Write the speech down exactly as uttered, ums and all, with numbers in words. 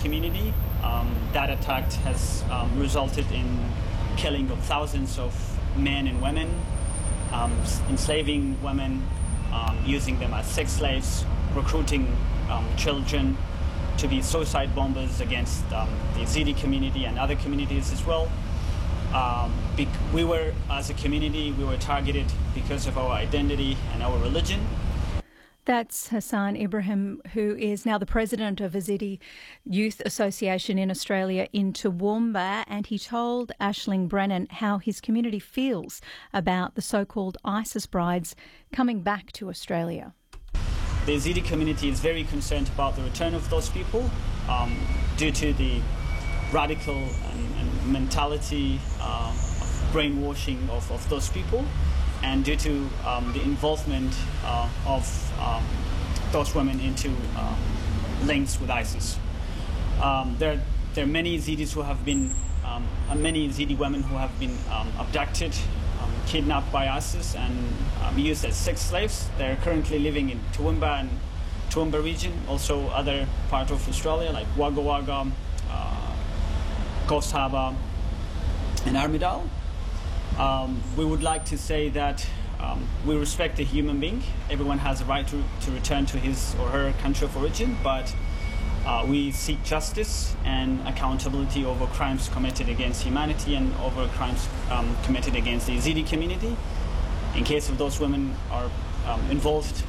community. Um, that attack has um, resulted in killing of thousands of men and women, um, enslaving women, um, using them as sex slaves, recruiting um, children to be suicide bombers against um, the Yazidi community and other communities as well. Um, we were, as a community, we were targeted because of our identity and our religion. That's Hassan Ibrahim, who is now the president of Yazidi Youth Association in Australia in Toowoomba, and he told Aisling Brennan how his community feels about the so-called ISIS brides coming back to Australia. The Yazidi community is very concerned about the return of those people um, due to the radical and, and mentality uh, of brainwashing of, of those people, and due to um, the involvement uh, of um, those women into um, links with ISIS. Um, there, there are many Yazidis who have been, um, many Yazidi women who have been um, abducted, um, kidnapped by ISIS and um, used as sex slaves. They're currently living in Toowoomba and Toowoomba region, also other part of Australia like Wagga Wagga, uh, Coast Harbour and Armidale. Um, we would like to say that um, we respect the human being. Everyone has a right to, to return to his or her country of origin, but uh, we seek justice and accountability over crimes committed against humanity and over crimes um, committed against the Yazidi community. In case of those women are um, involved